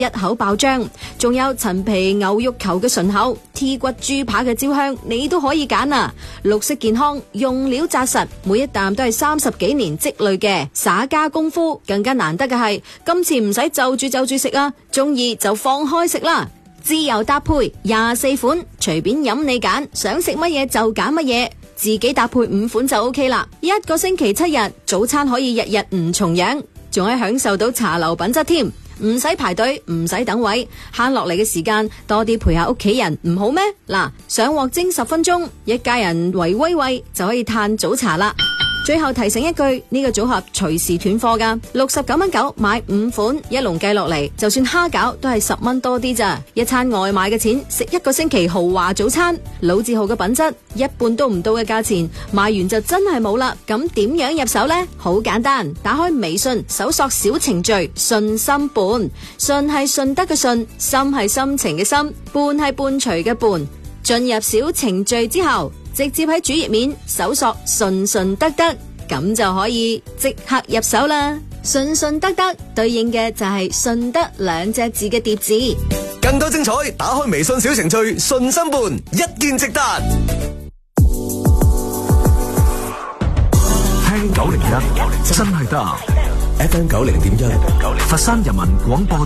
一口爆漿，仲有陳皮牛肉球嘅醇厚，T 骨豬扒嘅焦香，你都可以揀啊！綠色健康，用料紮實，每一啖都係30幾年積累嘅灑家功夫。更加難得嘅係，今次唔使就住食啊，中意就放開食啦，自由搭配24款，隨便飲你揀，想食乜嘢就揀乜嘢，自己搭配5款就 OK 啦。一個星期7日，早餐可以日日唔重樣，仲可以享受到茶樓品質添。唔使排隊，唔使等位，慳落嚟嘅時間多啲陪下屋企人，唔好咩？嗱，上鑊蒸10分鐘，一家人圍威喂就可以嘆早茶啦。最後提醒一句，呢個組合隨時斷貨噶，69.9買5款，一籠計落嚟，就算蝦餃都係10蚊多啲咋，一餐外賣嘅錢食1個星期豪華早餐，老字號嘅品質，一半都唔到嘅價錢，賣完就真係冇啦。咁點樣入手呢？好簡單，打開微信搜索小程序信心伴，信係順德嘅信，心係心情嘅心，伴係伴隨嘅伴。進入小程序之後，直接喺主頁面搜索順得得，咁就可以即刻入手啦。順得得對應嘅就係順德2隻字嘅疊字。 更多精彩，打開微信小程序信心伴，一見直達。 聽901真係得。 FM 90.1， 佛山人民廣播